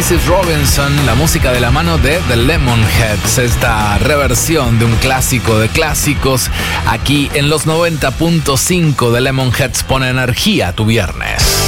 Mrs. Robinson, la música de la mano de The Lemonheads, esta reversión de un clásico de clásicos aquí en los 90.5 de Lemonheads pone energía a tu viernes.